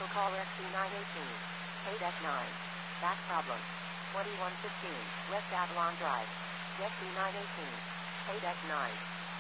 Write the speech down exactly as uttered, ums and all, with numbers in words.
Vehicle caller X C nine eighteen. Paid F nine. Back problem. twenty-one fifteen. West Avalon Drive. X C nine eighteen. Paid F nine.